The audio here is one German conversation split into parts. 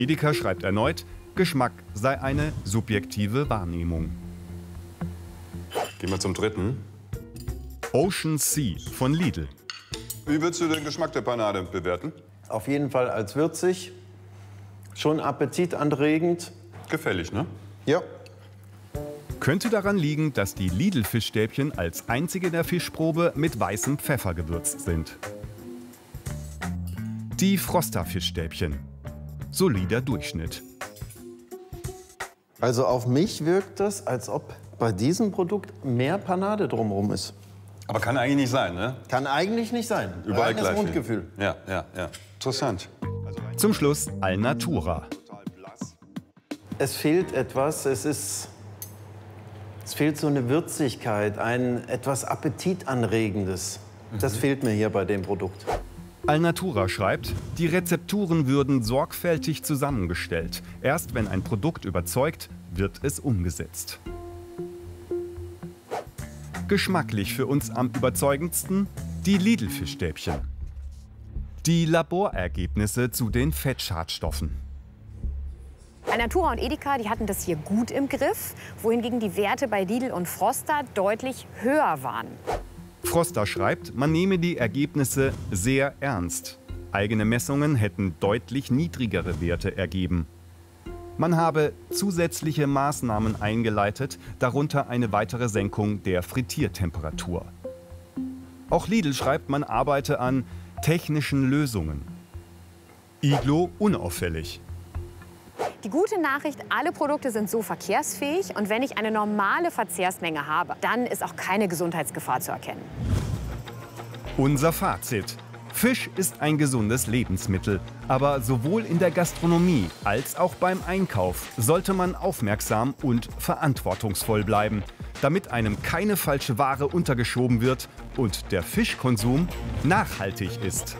Edeka schreibt erneut, Geschmack sei eine subjektive Wahrnehmung. Gehen wir zum dritten. Ocean Sea von Lidl. Wie würdest du den Geschmack der Panade bewerten? Auf jeden Fall als würzig, schon appetitanregend. Gefällig, ne? Ja. Könnte daran liegen, dass die Lidl-Fischstäbchen als einzige der Fischprobe mit weißem Pfeffer gewürzt sind. Die Froster-Fischstäbchen. Solider Durchschnitt. Also auf mich wirkt das, als ob bei diesem Produkt mehr Panade drumherum ist. Aber kann eigentlich nicht sein, ne? Kann eigentlich nicht sein. Überall Reines gleich viel. Mundgefühl. Ja. Interessant. Zum Schluss Alnatura. Es fehlt etwas, es fehlt so eine Würzigkeit, ein etwas Appetitanregendes. Das fehlt mir hier bei dem Produkt. Alnatura schreibt, die Rezepturen würden sorgfältig zusammengestellt. Erst wenn ein Produkt überzeugt, wird es umgesetzt. Geschmacklich für uns am überzeugendsten die Lidl-Fischstäbchen. Die Laborergebnisse zu den Fettschadstoffen. Alnatura und Edeka, die hatten das hier gut im Griff, wohingegen die Werte bei Lidl und Froster deutlich höher waren. Froster schreibt, man nehme die Ergebnisse sehr ernst. Eigene Messungen hätten deutlich niedrigere Werte ergeben. Man habe zusätzliche Maßnahmen eingeleitet, darunter eine weitere Senkung der Frittiertemperatur. Auch Lidl schreibt, man arbeite an technischen Lösungen. Iglo unauffällig. Die gute Nachricht, alle Produkte sind so verkehrsfähig und wenn ich eine normale Verzehrsmenge habe, dann ist auch keine Gesundheitsgefahr zu erkennen. Unser Fazit. Fisch ist ein gesundes Lebensmittel, aber sowohl in der Gastronomie als auch beim Einkauf sollte man aufmerksam und verantwortungsvoll bleiben, damit einem keine falsche Ware untergeschoben wird und der Fischkonsum nachhaltig ist.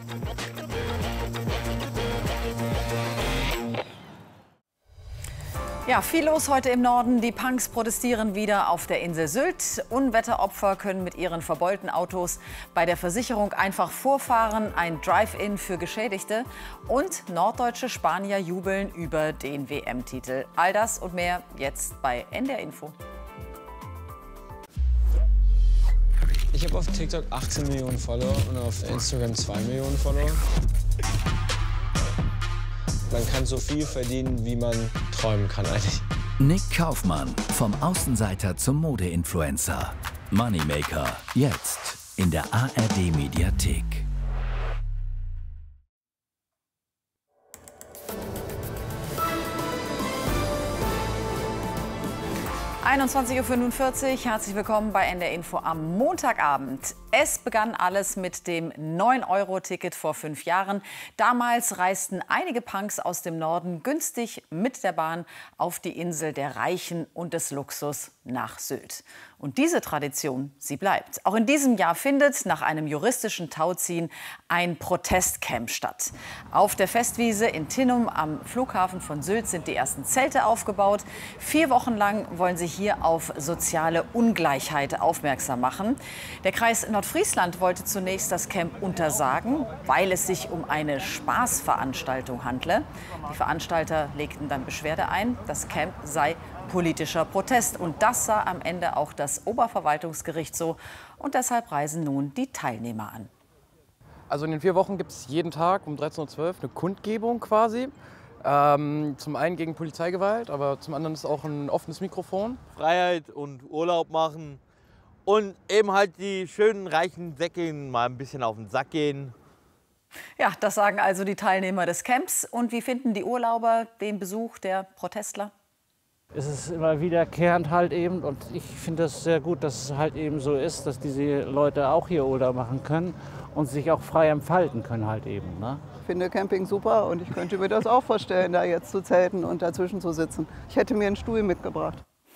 Ja, viel los heute im Norden. Die Punks protestieren wieder auf der Insel Sylt. Unwetteropfer können mit ihren verbeulten Autos bei der Versicherung einfach vorfahren. Ein Drive-In für Geschädigte. Und norddeutsche Spanier jubeln über den WM-Titel. All das und mehr jetzt bei NDR Info. Ich habe auf TikTok 18 Millionen Follower und auf Instagram 2 Millionen Follower. Man kann so viel verdienen, wie man träumen kann eigentlich. Nick Kaufmann, vom Außenseiter zum Mode-Influencer. Moneymaker, jetzt in der ARD-Mediathek. 21:45 Uhr, herzlich willkommen bei NDR Info am Montagabend. Es begann alles mit dem 9-Euro-Ticket vor 5 Jahren. Damals reisten einige Punks aus dem Norden günstig mit der Bahn auf die Insel der Reichen und des Luxus nach Sylt. Und diese Tradition, sie bleibt. Auch in diesem Jahr findet nach einem juristischen Tauziehen ein Protestcamp statt. Auf der Festwiese in Tinnum am Flughafen von Sylt sind die ersten Zelte aufgebaut. 4 Wochen lang wollen sie hier auf soziale Ungleichheit aufmerksam machen. Der Kreis Nordfriesland wollte zunächst das Camp untersagen, weil es sich um eine Spaßveranstaltung handle. Die Veranstalter legten dann Beschwerde ein, das Camp sei politischer Protest. Und das sah am Ende auch das Oberverwaltungsgericht so. Und deshalb reisen nun die Teilnehmer an. Also in den 4 Wochen gibt es jeden Tag um 13:12 Uhr eine Kundgebung quasi. Zum einen gegen Polizeigewalt, aber zum anderen ist auch ein offenes Mikrofon. Freiheit und Urlaub machen und eben halt die schönen reichen Säckigen mal ein bisschen auf den Sack gehen. Ja, das sagen also die Teilnehmer des Camps. Und wie finden die Urlauber den Besuch der Protestler? Es ist immer wiederkehrend halt eben und ich finde das sehr gut, dass es halt eben so ist, dass diese Leute auch hier Urlaub machen können und sich auch frei entfalten können halt eben. Ne? Ich finde Camping super und ich könnte mir das auch vorstellen, da jetzt zu zelten und dazwischen zu sitzen. Ich hätte mir einen Stuhl mitgebracht.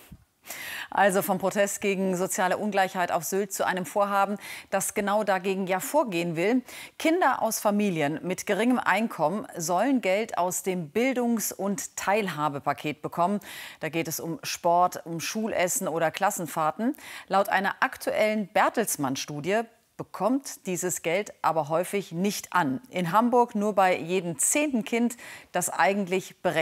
Also vom Protest gegen soziale Ungleichheit auf Sylt zu einem Vorhaben, das genau dagegen ja vorgehen will. Kinder aus Familien mit geringem Einkommen sollen Geld aus dem Bildungs- und Teilhabepaket bekommen. Da geht es um Sport, um Schulessen oder Klassenfahrten. Laut einer aktuellen Bertelsmann-Studie bekommt dieses Geld aber häufig nicht an. In Hamburg nur bei jedem 10. Kind, das eigentlich berechtigt